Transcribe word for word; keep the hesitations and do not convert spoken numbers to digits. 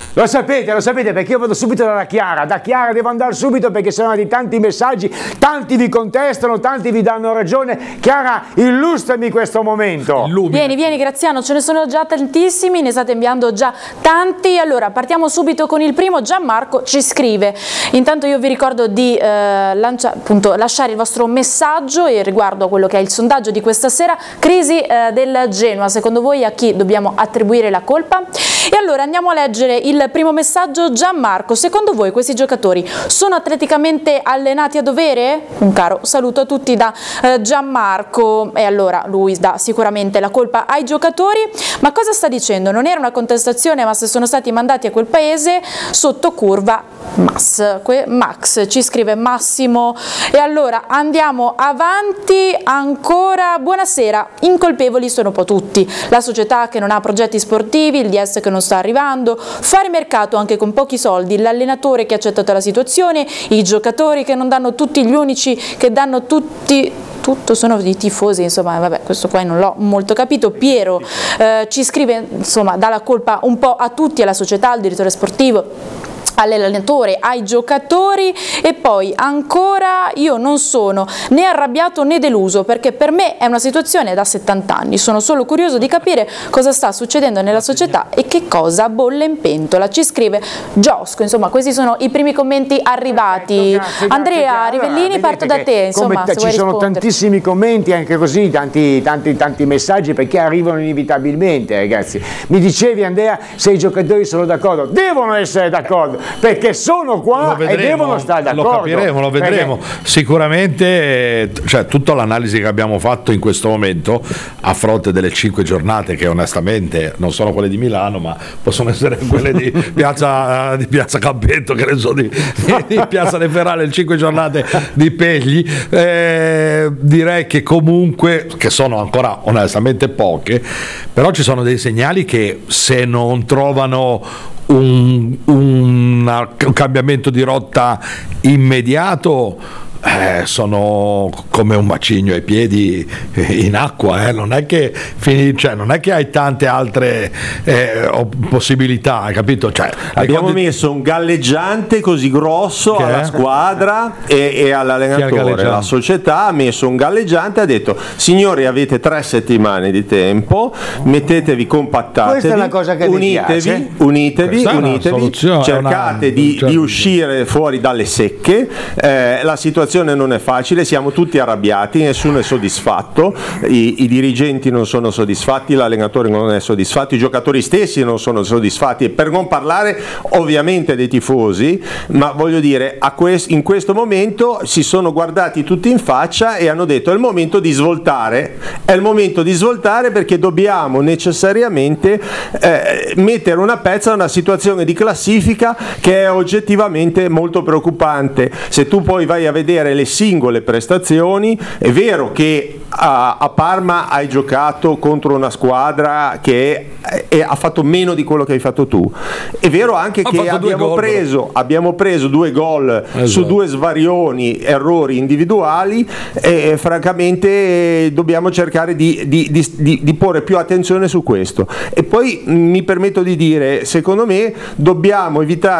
Lo sapete, lo sapete perché io vado subito dalla Chiara, da Chiara devo andare subito perché sono di tanti messaggi, tanti vi contestano, tanti vi danno ragione. Chiara, illustrami questo momento. Illumina. Vieni, vieni Graziano, ce ne sono già tantissimi, ne state inviando già tanti. Allora, partiamo subito con il primo. Gianmarco ci scrive: intanto io vi ricordo di eh, lancia, appunto, lasciare il vostro messaggio e riguardo a quello che è il sondaggio di questa sera, crisi eh, del Genoa, secondo voi a chi dobbiamo attribuire la colpa? E allora andiamo a leggere il primo messaggio. Gianmarco, secondo voi questi giocatori sono atleticamente allenati a dovere? Un caro saluto a tutti da eh, Gianmarco. E allora lui dà sicuramente la colpa ai giocatori, ma cosa sta dicendo? Non era una contestazione, ma se sono stati mandati a quel paese sotto curva Max, Max ci scrive Massimo. E allora andiamo avanti ancora. Buonasera, incolpevoli sono un po' tutti, la società che non ha progetti sportivi, il D S che non sta arrivando, fare mercato anche con pochi soldi, l'allenatore che ha accettato la situazione, i giocatori che non danno tutti, gli unici che danno tutti tutto sono i tifosi, insomma vabbè, questo qua non l'ho molto capito. Piero eh, ci scrive, insomma dà la colpa un po' a tutti, alla società, al direttore sportivo, all'allenatore, ai giocatori. E poi ancora, io non sono né arrabbiato né deluso perché per me è una situazione da settanta anni, sono solo curioso di capire cosa sta succedendo nella società e che cosa bolle in pentola, ci scrive Giosco. Insomma questi sono i primi commenti arrivati. Grazie, Andrea grazie, Rivellini, allora, parto da te, insomma, se ci sono tantissimi commenti anche così, tanti, tanti, tanti messaggi perché arrivano inevitabilmente, ragazzi. Mi dicevi Andrea se i giocatori sono d'accordo, devono essere d'accordo perché sono qua vedremo, e devono stare d'accordo. Lo capiremo, lo vedremo. Perché... Sicuramente, cioè, tutta l'analisi che abbiamo fatto in questo momento, a fronte delle cinque giornate che onestamente non sono quelle di Milano, ma possono essere quelle di Piazza, di Piazza Campetto, che ne so, di, di Piazza De Ferrari, le cinque giornate di Pegli, eh, direi che comunque, che sono ancora onestamente poche, però ci sono dei segnali che se non trovano Un, un, un cambiamento di rotta immediato eh, sono come un macigno ai piedi in acqua, eh. non è che fini, cioè, non è che hai tante altre eh, possibilità, hai capito? Cioè, abbiamo conti... messo un galleggiante così grosso che alla è? squadra e, e all'allenatore. La società ha messo un galleggiante e ha detto: signori, avete tre settimane di tempo, mettetevi, compattatevi, questa è una cosa che unitevi, unitevi, unitevi cercate una... di, di uscire fuori dalle secche. Eh, la situazione non è facile, siamo tutti arrabbiati, nessuno è soddisfatto, I, i dirigenti non sono soddisfatti, l'allenatore non è soddisfatto, i giocatori stessi non sono soddisfatti, e per non parlare ovviamente dei tifosi. Ma voglio dire, a quest, in questo momento si sono guardati tutti in faccia e hanno detto: è il momento di svoltare, è il momento di svoltare perché dobbiamo necessariamente eh, mettere una pezza a una situazione di classifica che è oggettivamente molto preoccupante. Se tu poi vai a vedere le singole prestazioni, è vero che a, a Parma hai giocato contro una squadra che è, è, ha fatto meno di quello che hai fatto tu, è vero anche ha che abbiamo preso, abbiamo preso due gol esatto. su due svarioni, errori individuali, e francamente dobbiamo cercare di, di, di, di, di porre più attenzione su questo. E poi mi permetto di dire, secondo me dobbiamo evitare